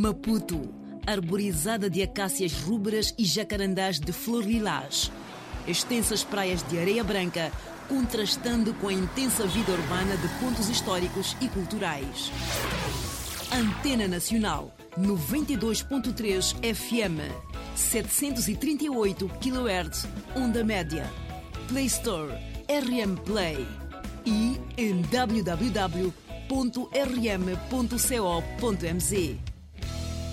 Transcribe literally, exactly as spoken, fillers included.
Maputo, arborizada de acácias rúberas e jacarandás de flor lilás. Extensas praias de areia branca, contrastando com a intensa vida urbana de pontos históricos e culturais. Antena Nacional, noventa e dois ponto três F M, setecentos e trinta e oito quilohertz, onda média. Play Store, R M Play. E em w w w ponto r m ponto co ponto m z.